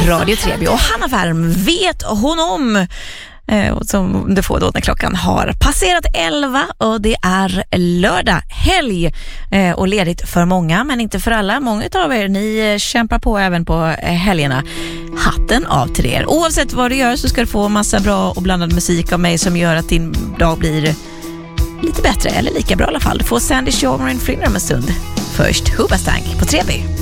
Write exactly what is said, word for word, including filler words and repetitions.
Radio Treby. Och Hanna Färm vet hon om eh, som du får då när klockan har passerat elva och det är lördag, helg eh, och ledigt för många men inte för alla. Många av er, ni kämpar på även på helgerna. Hatten av till er. Oavsett vad du gör så ska du få massa bra och blandad musik av mig som gör att din dag blir lite bättre eller lika bra i alla fall. Du får Sandy Shaw och Marin Freedom en stund. Först Hoobastank på Treby.